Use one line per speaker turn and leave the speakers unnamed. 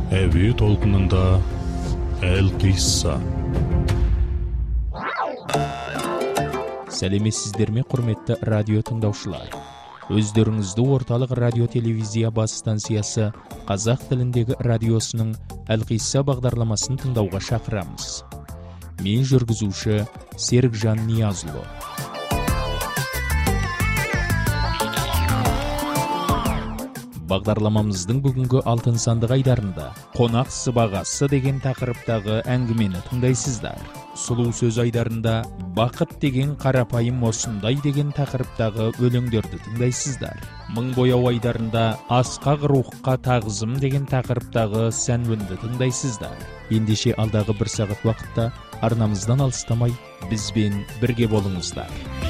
Әуе толқынында Әл-Қисса.
Сәлеметсіздер ме, құрметті радио тыңдаушылар? Өздеріңізді орталық радио телевизия бас станциясы қазақ тіліндегі радиосының Әл-Қисса бағдарламасын тыңдауға шақырамыз. Мен жүргізуші Серікжан Ниязұлы. Бағдарламамыздың бүгінгі алтын сандық айдарында қонақ сыбағасы деген тақырыптағы әңгімені тыңдайсыздар. Сұлу сөз айдарында бақыт деген қарапайым осындай деген тақырыптағы өлеңдерді тыңдайсыздар. Мың бояу айдарында асқақ рухқа тағзым деген тақырыптағы сәнуінді тыңдайсыздар. Ендеше алдағы бір сағат уақытта арнамыздан алыстамай бізбен бірге болыңыздар.